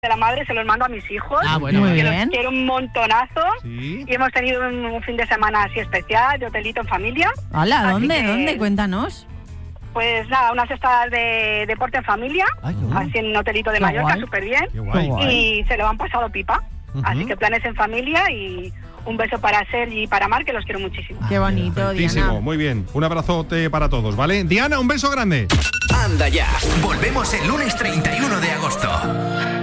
de la madre se los mando a mis hijos. Bueno, muy que bien. los quiero un montonazo. Sí. Y hemos tenido un fin de semana así especial, de hotelito en familia. Hola, Así ¿dónde? que, ¿Dónde? Cuéntanos. Pues nada, unas estadas de deporte en familia, Ay, qué guay. así en un hotelito de Qué Mallorca, guay. súper bien. Qué guay. Qué guay. Y se lo han pasado pipa. Ujú. Así que planes en familia y un beso para Sergi y para Mar, que los quiero muchísimo. Qué bonito, Perfectísimo, Diana. muy bien. Un abrazote para todos, ¿vale? Diana, un beso grande. Anda ya. Volvemos el lunes 31 de agosto.